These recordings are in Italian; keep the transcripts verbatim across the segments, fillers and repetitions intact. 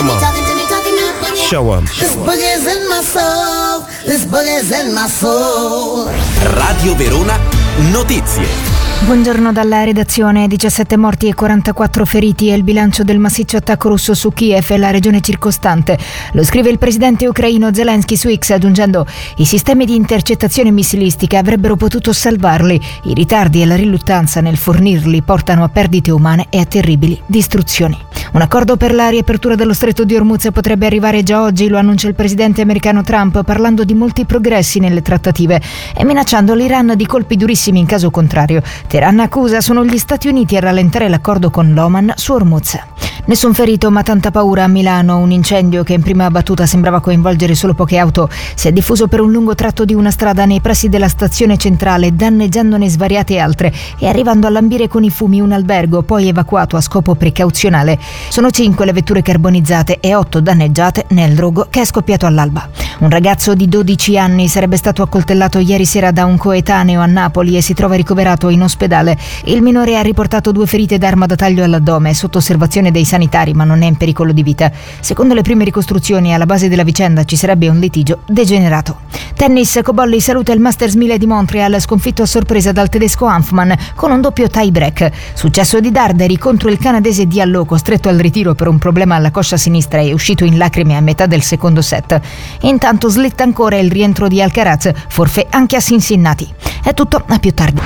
Come on. Show 'em. This boogie's in my soul. This boogie's in my soul. Radio Verona Notizie. Buongiorno dalla redazione. diciassette morti e quarantaquattro feriti è il bilancio del massiccio attacco russo su Kiev e la regione circostante. Lo scrive il presidente ucraino Zelensky su X, aggiungendo: i sistemi di intercettazione missilistica avrebbero potuto salvarli. I ritardi e la riluttanza nel fornirli portano a perdite umane e a terribili distruzioni. Un accordo per la riapertura dello stretto di Hormuz potrebbe arrivare già oggi, lo annuncia il presidente americano Trump, parlando di molti progressi nelle trattative e minacciando l'Iran di colpi durissimi in caso contrario. Teheran accusa sono gli Stati Uniti a rallentare l'accordo con l'Oman su Hormuz. Nessun ferito ma tanta paura a Milano. Un incendio che in prima battuta sembrava coinvolgere solo poche auto si è diffuso per un lungo tratto di una strada nei pressi della stazione centrale, danneggiandone svariate altre e arrivando a lambire con i fumi un albergo, poi evacuato a scopo precauzionale. Sono cinque le vetture carbonizzate e otto danneggiate nel rogo che è scoppiato all'alba. Un ragazzo di dodici anni sarebbe stato accoltellato ieri sera da un coetaneo a Napoli e si trova ricoverato in ospedale. Il minore ha riportato due ferite d'arma da taglio all'addome, sotto osservazione dei sanitari, ma non è in pericolo di vita. Secondo le prime ricostruzioni, alla base della vicenda ci sarebbe un litigio degenerato. Tennis, Cobolli saluta il Masters mille di Montreal, sconfitto a sorpresa dal tedesco Hanfmann con un doppio tie break. Successo di Darderi contro il canadese Diallo, costretto al ritiro per un problema alla coscia sinistra e uscito in lacrime a metà del secondo set. Intanto slitta ancora il rientro di Alcaraz, forfait anche a Cincinnati. È tutto, a più tardi.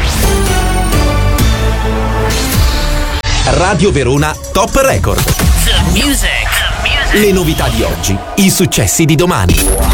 Radio Verona Top Record. The music. The music. Le novità di oggi, i successi di domani.